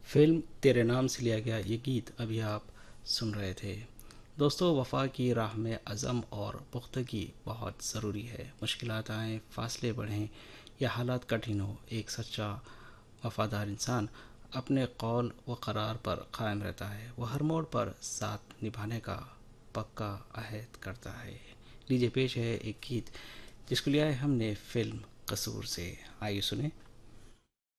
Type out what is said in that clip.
Film तेरे नाम से लिया गया ये गीत अभी आप सुन रहे थे। दोस्तों, वफा की राह में अज़म और पुख्तगी बहुत ज़रूरी है। मुश्किलात आएँ, फासले बढ़ें या हालात कठिन हो, एक सच्चा वफादार इंसान अपने कौल व करार पर कायम रहता है। वह हर मोड़ पर साथ निभाने का पक्का अहद करता है। लीजिए पेश है एक गीत जिसको लिया है हमने फिल्म कसूर से। आइए सुने।